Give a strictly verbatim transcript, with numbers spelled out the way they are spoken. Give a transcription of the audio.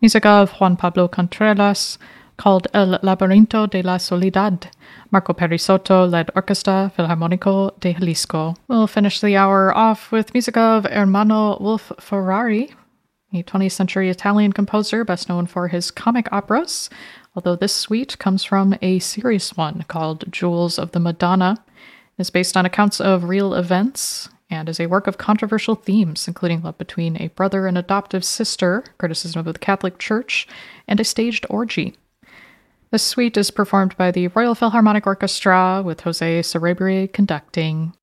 Music of Juan Pablo Contreras, called El Laberinto de la Soledad. Marco Perisotto led Orquesta Filarmónico de Jalisco. We'll finish the hour off with music of Ermanno Wolf Ferrari, a twentieth century Italian composer best known for his comic operas, although this suite comes from a serious one called Jewels of the Madonna. It is based on accounts of real events and is a work of controversial themes, including love between a brother and adoptive sister, criticism of the Catholic Church, and a staged orgy. This suite is performed by the Royal Philharmonic Orchestra, with Jose Cerebri conducting.